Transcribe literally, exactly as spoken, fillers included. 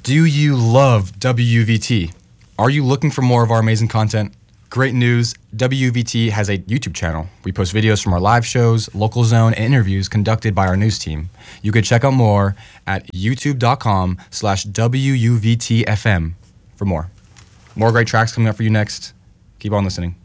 Do you love W U V T? Are you looking for more of our amazing content? Great news, W U V T has a YouTube channel. We post videos from our live shows, local zone, and interviews conducted by our news team. You can check out more at youtube.com slash WUVTFM for more. More great tracks coming up for you next. Keep on listening.